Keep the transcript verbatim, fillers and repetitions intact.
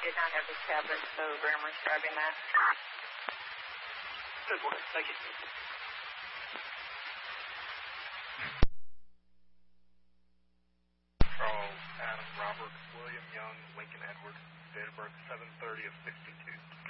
did not have his tablet, so Grammer's grabbing that. Good work. Thank you. Charles, Adam, Robert, William Young, Lincoln Edwards, date of birth seven thirty of sixty-two.